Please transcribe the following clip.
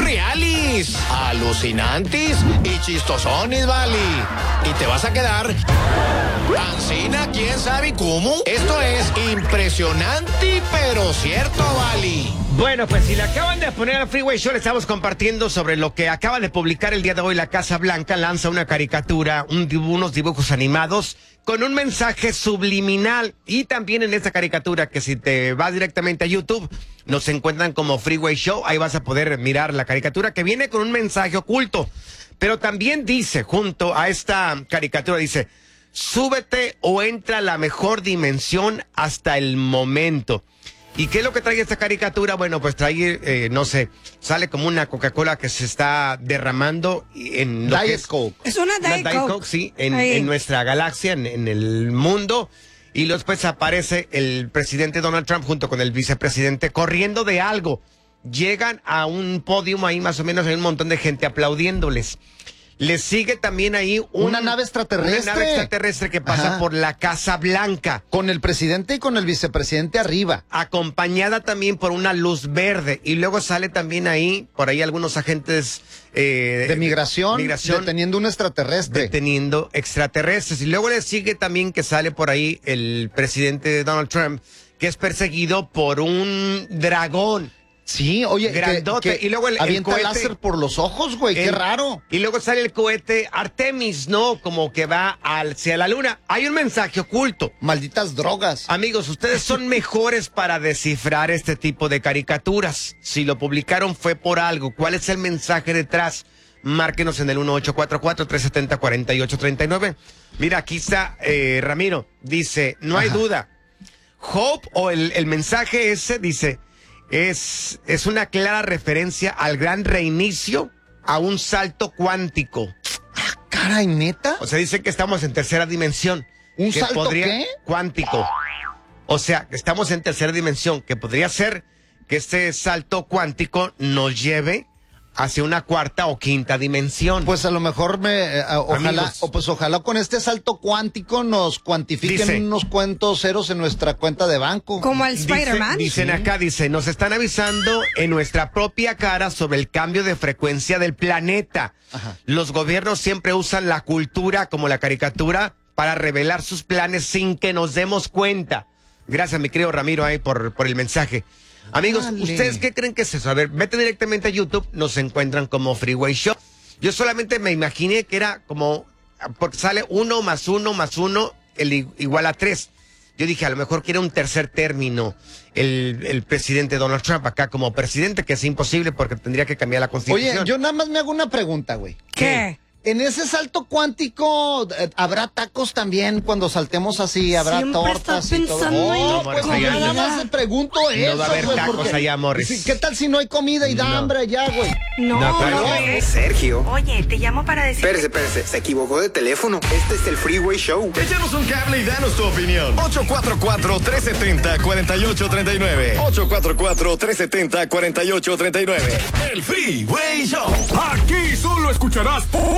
reales, alucinantes y chistosones, vale. Y te vas a quedar Ancina, quién sabe cómo. Esto es impresionante, pero cierto, vale. Bueno, pues si le acaban de poner al Freeway Show, le estamos compartiendo sobre lo que acaba de publicar el día de hoy la Casa Blanca. Lanza una caricatura, unos dibujos animados con un mensaje subliminal. Y también en esta caricatura, que si te vas directamente a YouTube, nos encuentran como Freeway Show. Ahí vas a poder mirar la caricatura que viene con un mensaje oculto. Pero también dice, junto a esta caricatura, dice: súbete o entra a la mejor dimensión hasta el momento. ¿Y qué es lo que trae esta caricatura? Bueno, pues trae, no sé, sale como una Coca-Cola que se está derramando en lo Diet Coke. Es una Diet Coke. Sí, en nuestra galaxia, en el mundo. Y después aparece el presidente Donald Trump junto con el vicepresidente corriendo de algo. Llegan a un podio ahí, más o menos, hay un montón de gente aplaudiéndoles. Les sigue también ahí una nave extraterrestre. Una nave extraterrestre que pasa por la Casa Blanca. Con el presidente y con el vicepresidente arriba. Acompañada también por una luz verde. Y luego sale también ahí, por ahí algunos agentes de migración deteniendo un extraterrestre. Deteniendo extraterrestres. Y luego le sigue también que sale por ahí el presidente Donald Trump, que es perseguido por un dragón. Sí, oye, grandote. Y luego el avienta cohete, láser por los ojos, güey, qué raro. Y luego sale el cohete Artemis, ¿no? Como que va hacia la luna. Hay un mensaje oculto. Malditas drogas. Amigos, ustedes son mejores para descifrar este tipo de caricaturas. Si lo publicaron fue por algo. ¿Cuál es el mensaje detrás? Márquenos en el 1844-370-4839. Mira, aquí está Ramiro. Dice, no hay duda. Hope, o el mensaje ese, dice... Es una clara referencia al gran reinicio, a un salto cuántico. Ah, caray, ¿neta? O sea, dice que estamos en tercera dimensión. ¿Un salto qué? Cuántico. O sea, estamos en tercera dimensión, que podría ser que este salto cuántico nos lleve hacia una cuarta o quinta dimensión. Pues a lo mejor ojalá con este salto cuántico nos cuantifiquen unos cuantos ceros en nuestra cuenta de banco. Como el Spider-Man. Dicen acá, nos están avisando en nuestra propia cara sobre el cambio de frecuencia del planeta. Ajá. Los gobiernos siempre usan la cultura como la caricatura para revelar sus planes sin que nos demos cuenta. Gracias, mi querido Ramiro, por el mensaje. Amigos, ¿ustedes qué creen que es eso? A ver, vete directamente a YouTube, nos encuentran como Freeway Show. Yo solamente me imaginé que era como, porque sale 1 más 1 más 1 igual a 3. Yo dije, a lo mejor quiere un tercer término el presidente Donald Trump acá como presidente, que es imposible porque tendría que cambiar la constitución. Oye, yo nada más me hago una pregunta, güey. ¿Qué? En ese salto cuántico, ¿habrá tacos también cuando saltemos así? ¿Habrá siempre tortas estás y todo? pensando Pues nada más pregunto eso, no va a haber güey, tacos porque allá, Morris. ¿qué tal si no hay comida y da hambre allá, güey? No, Sergio. Oye, te llamo para decir... Espérese, se equivocó de teléfono. Este es el Freeway Show. Échanos un cable y danos tu opinión. 844-370-4839. 844-370-4839. El Freeway Show. Aquí solo escucharás